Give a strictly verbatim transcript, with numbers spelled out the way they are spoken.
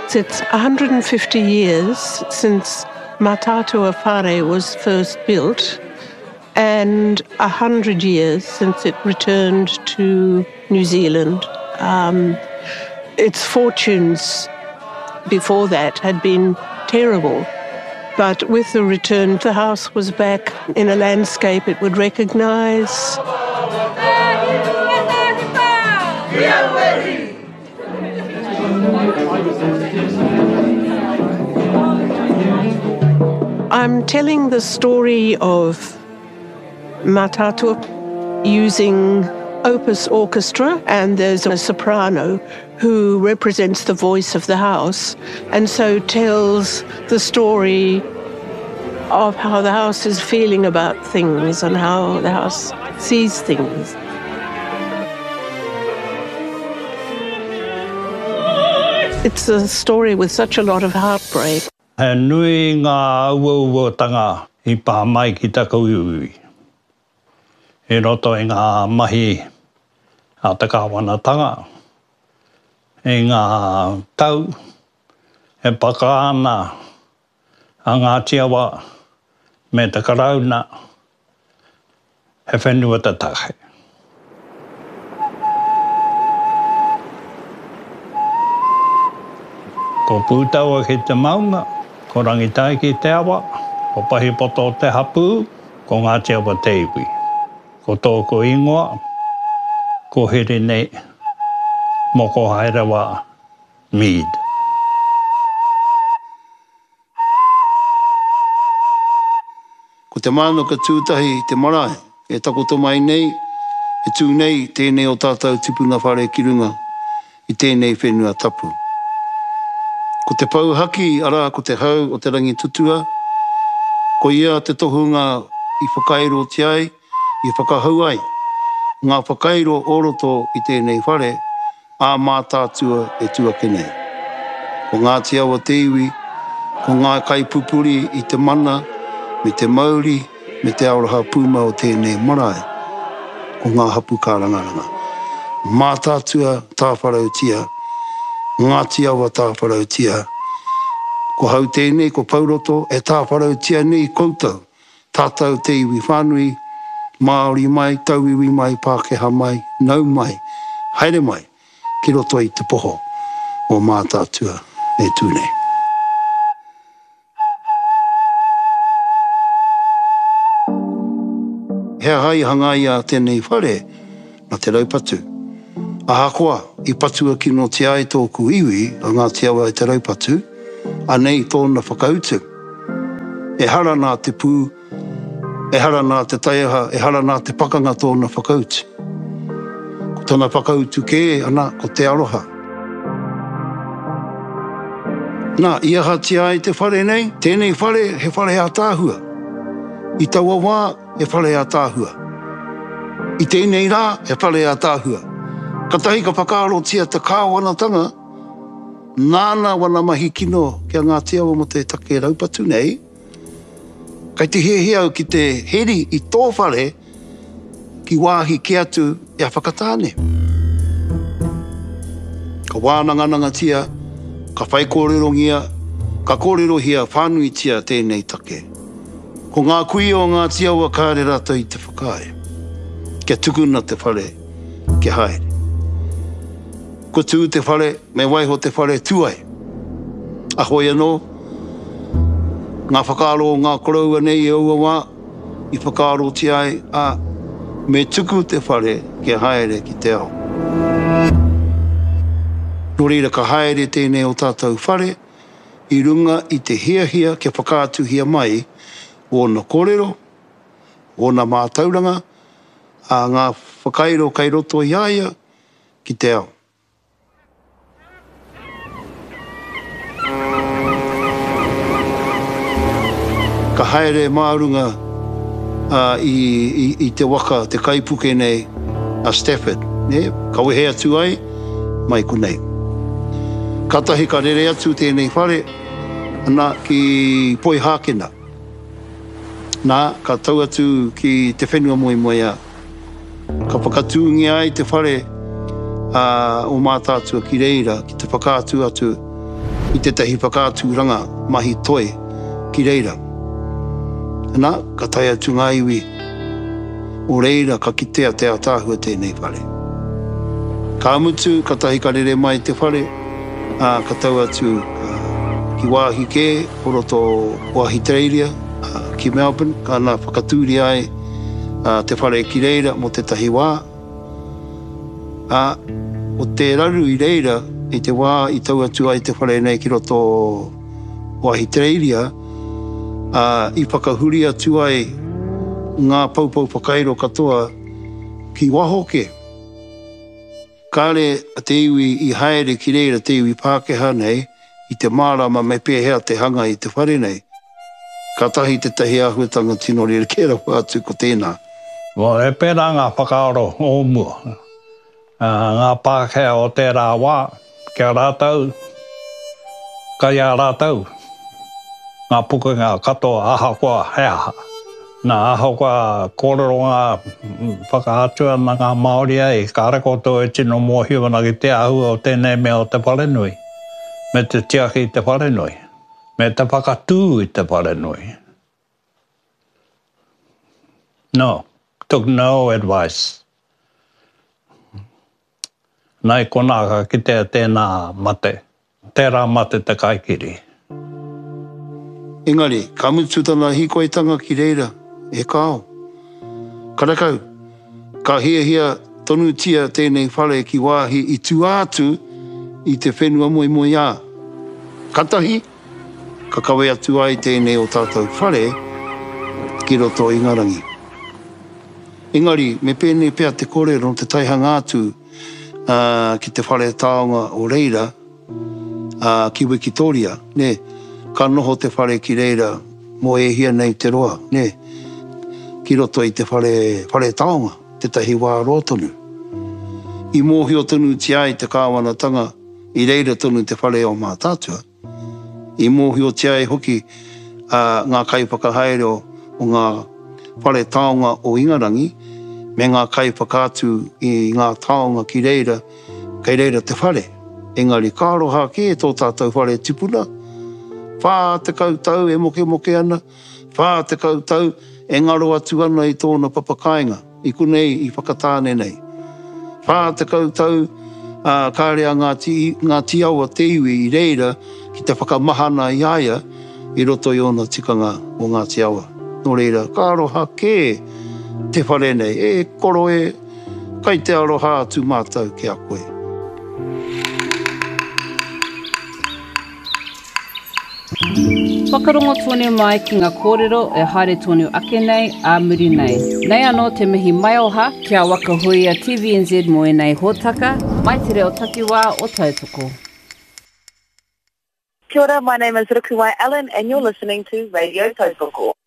It's one hundred fifty years since Matatua Whare was first built and one hundred years since it returned to New Zealand. Um, its fortunes before that had been terrible. But with the return, the house was back in a landscape it would recognise. I'm telling the story of Matatua using Opus Orchestra, and there's a soprano who represents the voice of the house and so tells the story of how the house is feeling about things and how the house sees things. It's a story with such a lot of heartbreak. He nui ngā uauuatanga I pā mai ki tākou iwi. He roto i ngā mahi a takawanatanga. E ngā tau, he pakaana, a ngā tiawa, me te karauna, he whenua te take. Ko pūtaua ki te maunga, ko rangitai ki te awa, ko pahi poto te hapu, ko ngā tiawa te iwi. Ko tōko ingoa, ko here nei, moko haerewa Mead. Ko te māno ka tūtahi te marae, e takoto mai nei, e tū nei tēnei o tātou tupuna whare ki runga, I tēnei whenua tapu. Ko te pauhaki ara ko te hau o te rangi tutua, ko ia te tohunga I whakairo te ai, I whakahau ai. Ngā whakairo oroto I tēnei whare, a mātātua e tuake nei. Ko ngā te awa te iwi, ko ngā kaipupuri I te mana, me te mauri, me te auraha pūma o tēnei marae, ko ngā hapu kārangaranga. Mātātua tāwharautia, ngā te awa tāwharautia. Ko hau tēnei, ko pauroto, e tāwharautia nei koutou, tātou te iwi whānui, Māori mai, tauiwi mai, Pākehā mai, nau mai, haere mai, ki roto I te poho o mātātua e tūnei. Hea hai hangai a tēnei whare, na te raupatu. A hakoa, I patua ki no te ai tōku iwi, a ngā te awa e te raupatu, a nei tōna whakautu. E hara nā te pū, e hara nā te taiaha, e hara nā te pakanga tōna whakautu. Ko tōna whakautu kē, ana, ko te aroha. Nā, ia hati ai te whare nei, tēnei whare, he whare a tāhua. I taua wā, he whare a tāhua. I tēnei rā, he whare a tāhua. Ka tahi ka whakaaro tia te kāwanatanga, nāna wana mahi kino kia ngā te awa mo te take raupatu nei, kai te hea au ki te heri I tō whare ki wāhi ki atu e a whakatāne. Ka wānangananga tia, ka whai kōrerongia, ka kōrerohia whānui tia tēnei take. Ko ngā kui o ngā tiaua kāre rata I te whakae. Kia tukuna te whare, kia haere. Ko tū te whare, me waiho te whare tuai. Ahoi anō, ngā whakaaro o ngā koraua nei e aua wā, I whakaaro te ai, a me tuku te whare kia haere ki te ao. Nō reira ka haere tēnei o tātou whare, I runga I te hiahia kia whakaatuhia mai, o na kōrero, o na mātauranga, a ngā whakairo kai roto I aia ki te ao. Ka haere mārunga uh, I, I, I te waka, te kaipuke nei a Stafford. Ne? Ka wehe atu ai, mai ko nei. Ka tahi ka rere atu tēnei whare, ana ki poi hākena. Nā, ka tau atu ki te whenua moi moi a. Ka whakatūngi ai te whare uh, o mātātua ki reira, ki te whakātu atu i te tahi whakātūranga mahi toe ki reira. Nā, ka tai atu ngā iwi, o reira ka kitea te atāhua tēnei whare. Ka amutu, ka tahi ka rere mai te whare, uh, ka tau atu uh, ki wāhi kē, poroto wāhi Treiria, uh, ki Melbourne, ka nā whakatūri ai uh, te whare ki reira mo te tahi wā. Uh, o te raru i reira, i te wā i tau atu ai te whare nei ki roto wāhi Treiria, uh, i whakahuri atu ai ngā paupau whakairo katoa ki Wahoke. Kāre te iwi i haere ki reira te iwi Pākehā nei, i te mārama me pēhea te hanga i te whare nei. Ka tahi te tahi ahuatanga tino rere kēra whātu ko tēnā. Wa e pēra ngā whakaaro o mua. Uh, ngā Pākehā o tērā wā, kia rātau, kai a rātau. Ngā puka ngā katoa ahakoa heaha. Nā ahakoa kōrero ngā whakaatua na ngā Māori ai, ka arakoto e tino mua hiwana ki te ahua o tēnei mea o te wharenui. Me te tiaki i te wharenui. Me te whakatū i te wharenui. No, took no advice. Nai kona ka kitea tēnā mate, tērā mate te kaikiri. Engari, ka mutu tana hikoitanga ki reira, e kāo. Karakau, ka hia hia tonu tia tēnei whare ki wāhi i tū atu i te whenua moi moi ā. Katahi, ka kawe atu ai tēnei o tātou whare ki roto i Ngarangi. Engari, me pēnei pēr te kōrero te taihanga atu Uh, ki te whare taonga o reira, uh, ki Wikitoria, ne, ka noho te whare ki reira mo e hia nei te roa, ne, ki roto i te whare, whare taonga, te tahi wā roa tonu. I mōhio tonu ti ai te kāwanatanga, i reira tonu te whare o mātātua. I mōhio ti ai hoki uh, ngā kai whakahaere o, o ngā whare taonga o Ingarangi, me ngā kai whakātu i ngā taonga ki reira, kei reira te whare. Engari, kāroha ke tō tātou whare tipuna. Whā te kautau e moke moke ana. Whā te kautau e ngaro atu ana i tōna papakainga. I kunei, i whakatāne nei. Whā te kautau uh, kārea ngā, ti, ngā tiaua te iwi i reira ki te whakamahana i aia i roto i ona tikanga o ngā tiaua. Nō reira, kāroha ke te whare nei, e koro e, kai te aroha atu mātou ki a koe. Whakarongo tōne mai ki ngā kōrero e haere tōne ake nei, a muri nei. Nei anō te mihi mai oha, kia wakahui a T V N Z mo e nei hōtaka, mai te reo takiwā o Tautoko. Kia ora, my name is Rukuwai Allen and you're listening to Radio Tautoko.